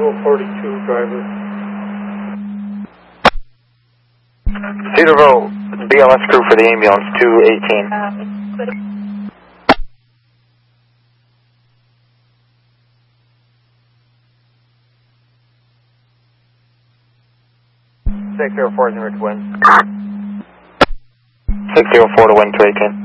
42 driver. Cedarville, BLS crew for the ambulance, 218. Six 04 is in Rich Wind. 604 to wind 218.